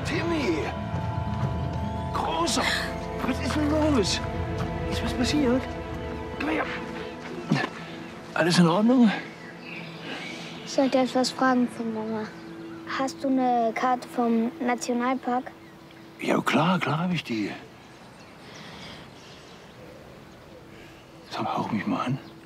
Timmy! Großer! Was ist denn los? Ist was passiert? Komm her. Alles in Ordnung? Ich sollte etwas fragen von Mama. Hast du eine Karte vom Nationalpark? Ja, klar habe ich die. Sag mal, hauch mich mal an.